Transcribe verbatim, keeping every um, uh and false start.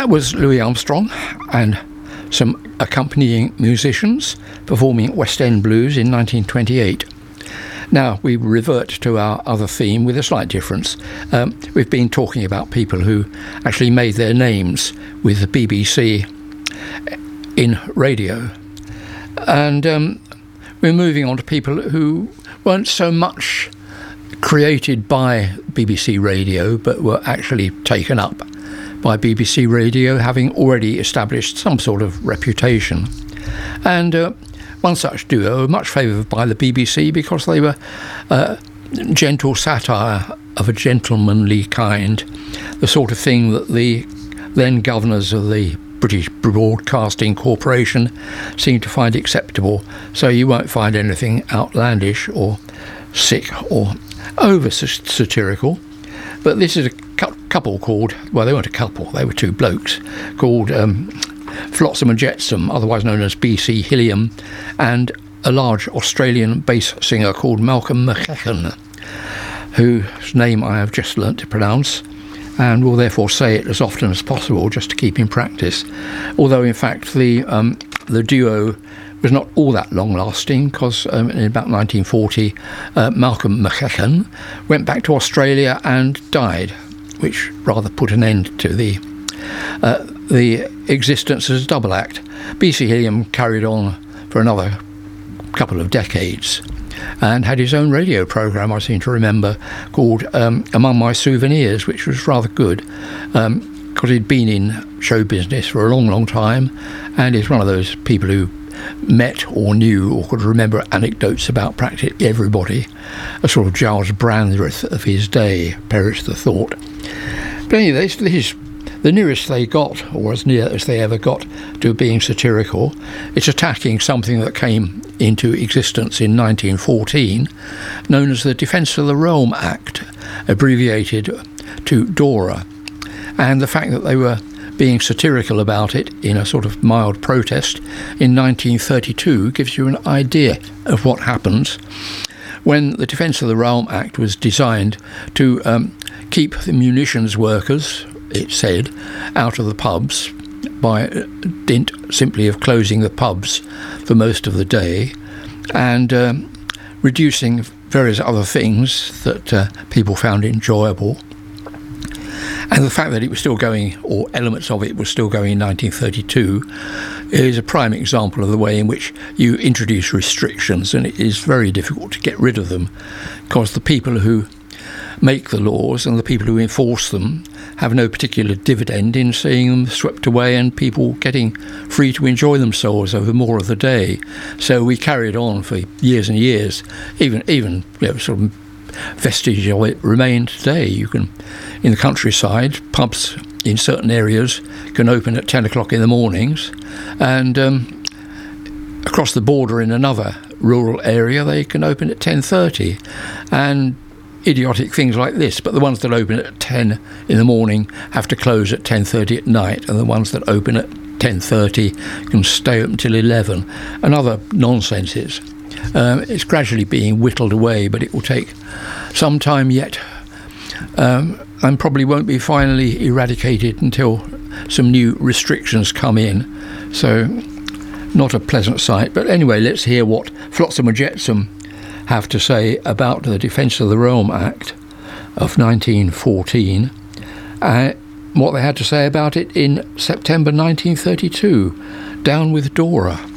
That was Louis Armstrong and some accompanying musicians performing West End Blues in nineteen twenty-eight. Now we revert to our other theme with a slight difference. Um, we've been talking about people who actually made their names with the B B C in radio. And um, we're moving on to people who weren't so much created by B B C Radio, but were actually taken up by B B C Radio, having already established some sort of reputation. And uh, one such duo were much favoured by the B B C because they were uh, gentle satire of a gentlemanly kind, the sort of thing that the then governors of the British Broadcasting Corporation seemed to find acceptable. So you won't find anything outlandish or sick or over satirical. But this is a cu- couple called, well, they weren't a couple, they were two blokes, called um, Flotsam and Jetsam, otherwise known as B C Hilliam, and a large Australian bass singer called Malcolm McCachen, whose name I have just learnt to pronounce, and will therefore say it as often as possible just to keep in practice. Although, in fact, the um, the duo was not all that long-lasting, because um, in about nineteen forty, uh, Malcolm McCachen went back to Australia and died, which rather put an end to the uh, the existence as a double act. B C Hilliam carried on for another couple of decades and had his own radio programme, I seem to remember, called um, Among My Souvenirs, which was rather good, because um, he'd been in show business for a long, long time, and he's one of those people who met or knew or could remember anecdotes about practically everybody, a sort of Giles Brandreth of his day, perish the thought. But anyway, this, this is the nearest they got, or as near as they ever got, to being satirical. It's attacking something that came into existence in nineteen fourteen, known as the Defence of the Realm Act, abbreviated to DORA, and the fact that they were being satirical about it in a sort of mild protest in nineteen thirty-two gives you an idea of what happens when the Defence of the Realm Act was designed to um, keep the munitions workers, it said, out of the pubs by dint simply of closing the pubs for most of the day and um, reducing various other things that uh, people found enjoyable. And the fact that it was still going, or elements of it were still going in nineteen thirty-two, is a prime example of the way in which you introduce restrictions, and it is very difficult to get rid of them, because the people who make the laws and the people who enforce them have no particular dividend in seeing them swept away and people getting free to enjoy themselves over more of the day. So we carried on for years and years, even even you know, sort of vestige of it remain today. You can, in the countryside, pubs in certain areas can open at ten o'clock in the mornings, and um, across the border in another rural area they can open at ten thirty, and idiotic things like this. But the ones that open at ten in the morning have to close at ten thirty at night, and the ones that open at ten thirty can stay up until eleven, and other nonsenses. Um, it's gradually being whittled away, but it will take some time yet, um, and probably won't be finally eradicated until some new restrictions come in. So not a pleasant sight. But anyway, let's hear what Flotsam and Jetsam have to say about the Defence of the Realm Act of nineteen fourteen, uh, what they had to say about it in September nineteen thirty-two. Down with Dora.